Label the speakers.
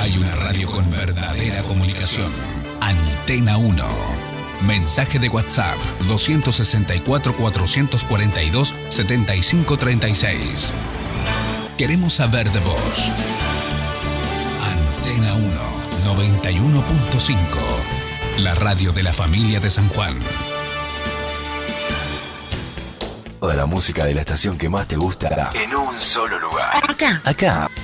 Speaker 1: Hay una radio con verdadera comunicación. Antena 1. Mensaje de WhatsApp 264-442-7536. Queremos saber de vos. Antena 1 91.5. La radio de la familia de San Juan.
Speaker 2: Toda la música de la estación que más te gusta en un solo lugar.
Speaker 3: Acá.